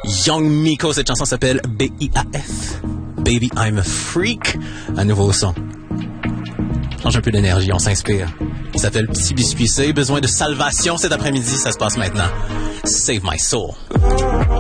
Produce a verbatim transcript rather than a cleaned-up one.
Young Miko, cette chanson s'appelle B I A F. Baby I'm a Freak. Un nouveau son. Change un peu d'énergie, on s'inspire. Il s'appelle Petit Biscuit C. Besoin de salvation cet après-midi, ça se passe maintenant. Save my soul.